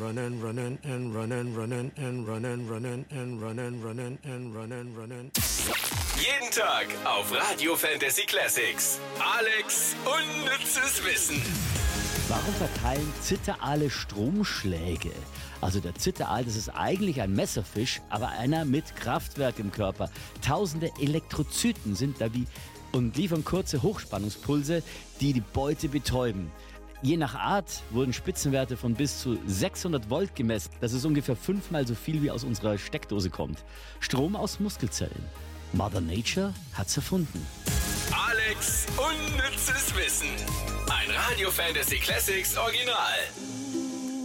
Running, running and running, running and running, running and running, running and running, running. Jeden Tag auf Radio Fantasy Classics. Alex unnützes Wissen. Warum verteilen Zitteraale Stromschläge? Also der Zitteraal, das ist eigentlich ein Messerfisch, aber einer mit Kraftwerk im Körper. Tausende Elektrozyten sind da und liefern kurze Hochspannungspulse, die die Beute betäuben. Je nach Art wurden Spitzenwerte von bis zu 600 Volt gemessen. Das ist ungefähr 5-mal so viel, wie aus unserer Steckdose kommt. Strom aus Muskelzellen. Mother Nature hat's erfunden. Alex unnützes Wissen. Ein Radio Fantasy Classics Original.